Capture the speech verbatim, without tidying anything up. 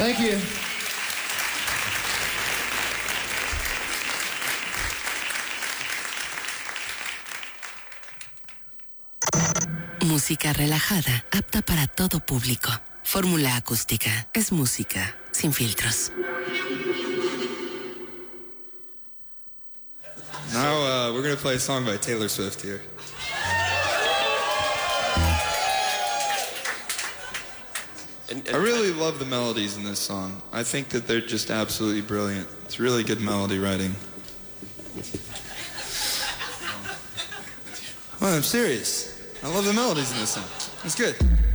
Thank you. Música relajada, apta para todo público. Fórmula acústica. Es música sin filtros. Now uh, we're going to play a song by Taylor Swift here. And, and I really love the melodies in this song. I think that they're just absolutely brilliant. It's really good melody writing. Well, I'm serious. I love the melodies in this song. It's good.